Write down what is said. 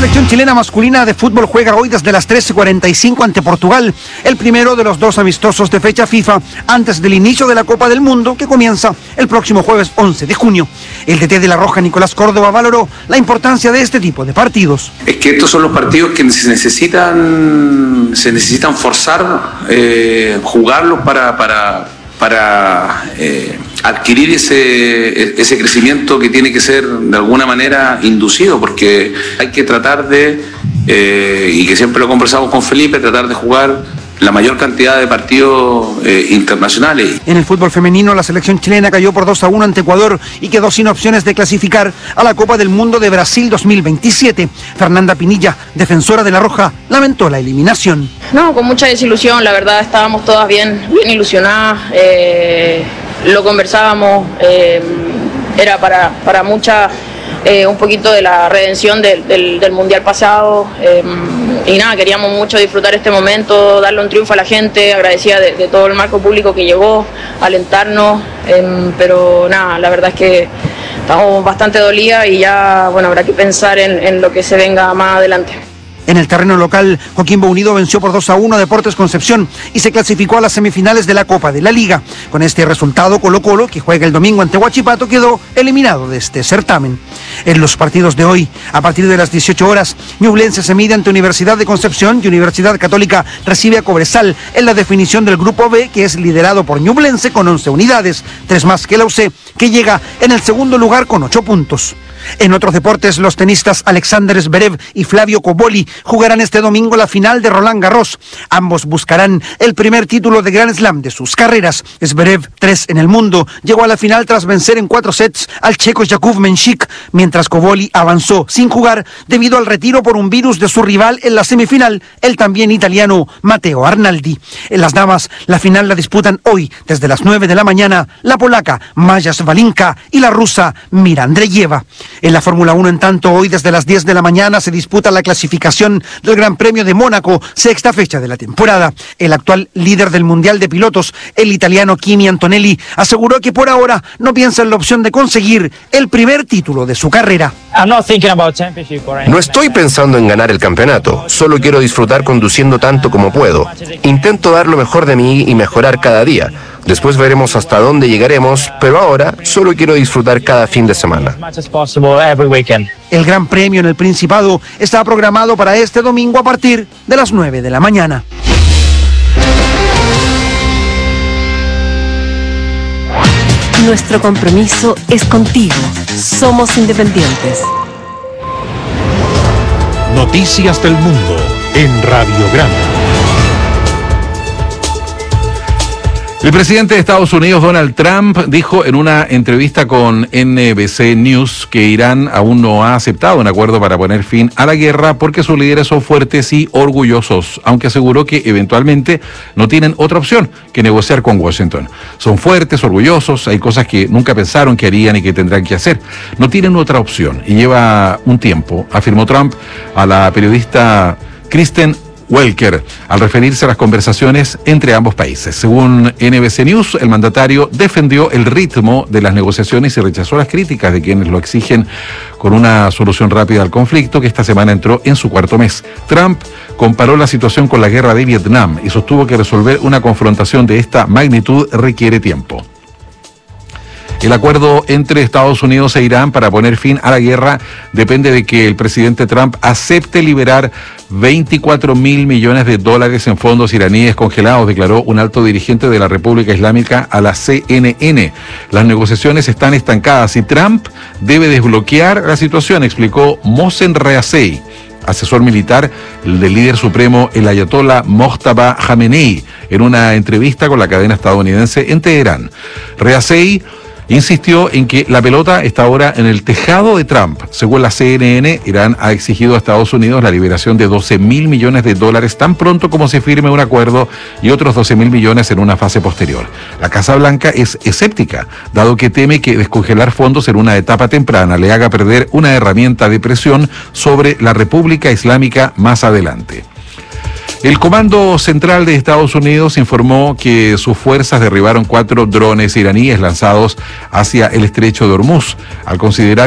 selección chilena masculina de fútbol juega hoy desde las 13:45 ante Portugal, el primero de los dos amistosos de fecha FIFA antes del inicio de la Copa del Mundo que comienza el próximo jueves 11 de junio. El DT de La Roja, Nicolás Córdoba, valoró la importancia de este tipo de partidos. Es que estos son los partidos que se necesitan forzar, jugarlos para adquirir ese crecimiento que tiene que ser de alguna manera inducido, porque hay que tratar y que siempre lo conversamos con Felipe, tratar de jugar la mayor cantidad de partidos internacionales. En el fútbol femenino, la selección chilena cayó por 2-1 ante Ecuador y quedó sin opciones de clasificar a la Copa del Mundo de Brasil 2027. Fernanda Pinilla, defensora de La Roja, lamentó la eliminación. No, con mucha desilusión, la verdad estábamos todas bien ilusionadas, lo conversábamos, era para muchas un poquito de la redención del Mundial pasado, y nada, queríamos mucho disfrutar este momento, darle un triunfo a la gente, agradecida de todo el marco público que llegó, alentarnos, pero nada, la verdad es que estamos bastante dolidas y ya, bueno, habrá que pensar en lo que se venga más adelante. En el terreno local, Coquimbo Unido venció por 2-1 a Deportes Concepción y se clasificó a las semifinales de la Copa de la Liga. Con este resultado, Colo-Colo, que juega el domingo ante Huachipato, quedó eliminado de este certamen. En los partidos de hoy, a partir de las 18 horas, Ñublense se mide ante Universidad de Concepción y Universidad Católica recibe a Cobresal en la definición del Grupo B, que es liderado por Ñublense con 11 unidades, 3 más que la UC, que llega en el segundo lugar con 8 puntos. En otros deportes, los tenistas Alexander Zverev y Flavio Cobolli jugarán este domingo la final de Roland Garros. Ambos buscarán el primer título de Grand Slam de sus carreras. Zverev, 3 en el mundo, llegó a la final tras vencer en 4 sets al checo Jakub Menchik, mientras Cobolli avanzó sin jugar debido al retiro por un virus de su rival en la semifinal, el también italiano Matteo Arnaldi. En las damas, la final la disputan hoy desde las 9 de la mañana la polaca Maja Svalinka y la rusa Mira Andreeva. En la Fórmula 1, en tanto, hoy desde las 10 de la mañana se disputa la clasificación del Gran Premio de Mónaco, sexta fecha de la temporada. El actual líder del Mundial de Pilotos, el italiano Kimi Antonelli, aseguró que por ahora no piensa en la opción de conseguir el primer título de su carrera. No estoy pensando en ganar el campeonato, solo quiero disfrutar conduciendo tanto como puedo. Intento dar lo mejor de mí y mejorar cada día. Después veremos hasta dónde llegaremos, pero ahora solo quiero disfrutar cada fin de semana. El Gran Premio en el Principado está programado para este domingo a partir de las 9 de la mañana. Nuestro compromiso es contigo. Somos independientes. Noticias del Mundo en Radiograma. El presidente de Estados Unidos, Donald Trump, dijo en una entrevista con NBC News que Irán aún no ha aceptado un acuerdo para poner fin a la guerra porque sus líderes son fuertes y orgullosos, aunque aseguró que eventualmente no tienen otra opción que negociar con Washington. Son fuertes, orgullosos, hay cosas que nunca pensaron que harían y que tendrán que hacer. No tienen otra opción y lleva un tiempo, afirmó Trump a la periodista Kristen Welker, al referirse a las conversaciones entre ambos países. Según NBC News, el mandatario defendió el ritmo de las negociaciones y rechazó las críticas de quienes lo exigen con una solución rápida al conflicto que esta semana entró en su cuarto mes. Trump comparó la situación con la guerra de Vietnam y sostuvo que resolver una confrontación de esta magnitud requiere tiempo. El acuerdo entre Estados Unidos e Irán para poner fin a la guerra depende de que el presidente Trump acepte liberar 24.000 millones de dólares en fondos iraníes congelados, declaró un alto dirigente de la República Islámica a la CNN. Las negociaciones están estancadas y Trump debe desbloquear la situación, explicó Mohsen Rezaei, asesor militar del líder supremo, el ayatollah Mojtaba Khamenei, en una entrevista con la cadena estadounidense en Teherán. Rezaei insistió en que la pelota está ahora en el tejado de Trump. Según la CNN, Irán ha exigido a Estados Unidos la liberación de 12.000 millones de dólares tan pronto como se firme un acuerdo y otros 12.000 millones en una fase posterior. La Casa Blanca es escéptica, dado que teme que descongelar fondos en una etapa temprana le haga perder una herramienta de presión sobre la República Islámica más adelante. El Comando Central de Estados Unidos informó que sus fuerzas derribaron 4 drones iraníes lanzados hacia el estrecho de Hormuz, al considerar